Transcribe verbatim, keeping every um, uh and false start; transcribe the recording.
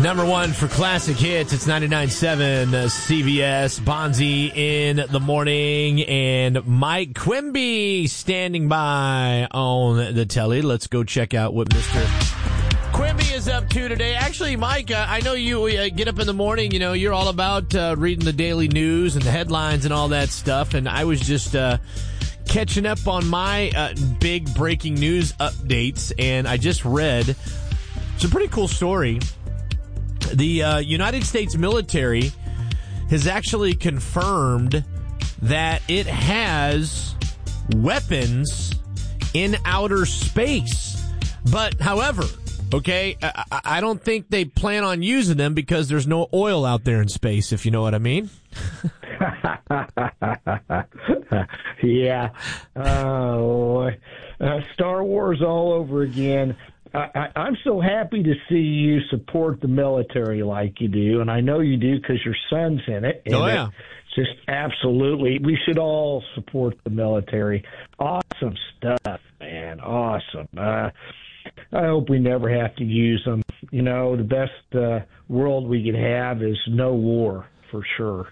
Number one for classic hits. It's ninety-nine point seven uh, C B S. Bonzi in the morning and Mike Quimby standing by on the telly. Let's go check out what Mister Quimby is up to today. Actually, Mike, uh, I know you uh, get up in the morning. You know, you're all about uh, reading the daily news and the headlines and all that stuff. And I was just uh, catching up on my uh, big breaking news updates. And I just read it's a pretty cool story. The uh, United States military has actually confirmed that it has weapons in outer space. But, however, okay, I, I don't think they plan on using them because there's no oil out there in space, if you know what I mean. Yeah. Oh, uh, Star Wars all over again. I, I, I'm so happy to see you support the military like you do, and I know you do because your son's in it. Oh, yeah. It's just absolutely, we should all support the military. Awesome stuff, man. Awesome. Uh, I hope we never have to use them. You know, the best uh, world we could have is no war, for sure.